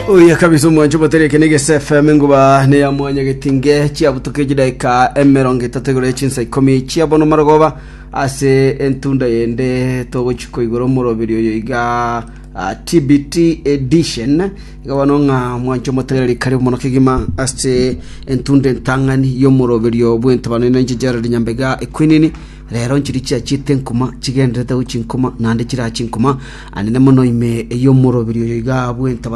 Oya kabisa umwancho batereke nege FM nguba ne yamwanya getinge chiabutuke jidaika emeronge tategore chinsa ikomi chiabono maragoba ase entunda yende togo chiko igoro murobiri yiga TBT edition igabano nga mwancho moterere kare muno kigima ase entunda ntangani yo murobiri bwentabano nenje jaradi nyambega ekwinini rero nchiri cha chitenkuma chigendete uchinkuma nande chira chinkuma anene muno ime yo murobiri yiga bwentabano